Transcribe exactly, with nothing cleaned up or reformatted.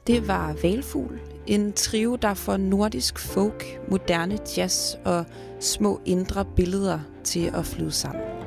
Det var Hvalfugl, en trio, der får nordisk folk, moderne jazz og små indre billeder til at flyde sammen.